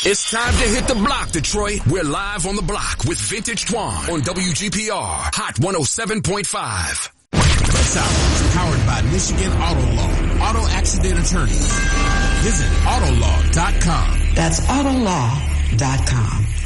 It's time to hit the block, Detroit. We're live on the block with Vintage Twan on WGPR Hot 107.5. This hour is powered by Michigan Auto Law, auto accident attorneys. Visit autolaw.com. That's autolaw.com.